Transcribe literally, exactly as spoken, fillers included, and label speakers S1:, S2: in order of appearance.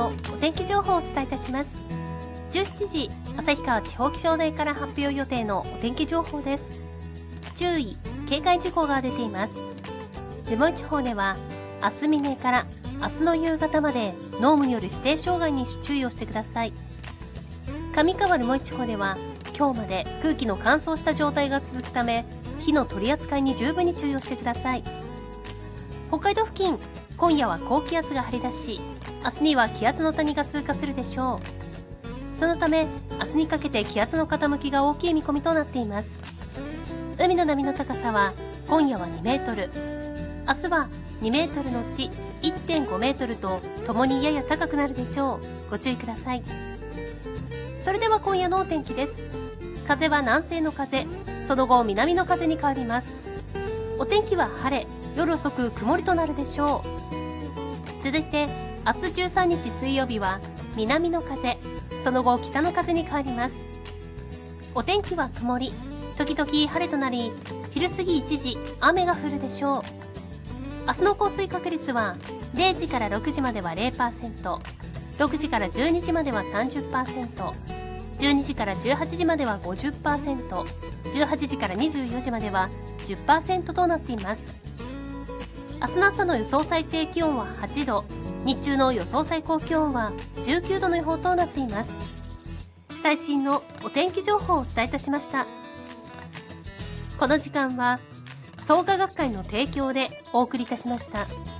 S1: のお天気情報をお伝えいたします。じゅうしちじ、旭川地方気象台から発表予定のお天気情報です。注意、警戒事項が出ています。留萌地方では明日未明から明日の夕方まで濃霧による指定障害に注意をしてください。上川留萌地方では今日まで空気の乾燥した状態が続くため、火の取り扱いに十分に注意をしてください。北海道付近、今夜は高気圧が張り出し、明日には気圧の谷が通過するでしょう。そのため明日にかけて気圧の傾きが大きい見込みとなっています。海の波の高さは今夜はにメートル、明日はにメートルのうち いってんごメートルとともにやや高くなるでしょう。ご注意ください。それでは今夜のお天気です。風は南西の風、その後南の風に変わります。お天気は晴れ、夜遅く曇りとなるでしょう。続いて明日じゅうさんにち水曜日は南の風、その後北の風に変わります。お天気は曇り、時々晴れとなり、昼過ぎ一時雨が降るでしょう。明日の降水確率はれいじからろくじまでは ゼロパーセント、ろくじからじゅうにじまでは さんじゅっパーセント、じゅうにじからじゅうはちじまでは ごじゅっパーセント、じゅうはちじからにじゅうよじまでは じゅっパーセント となっています。明日の朝の予想最低気温ははちど、日中の予想最高気温はじゅうきゅうどの予報となっています。最新のお天気情報をお伝えいたしました。この時間は創価学会の提供でお送りいたしました。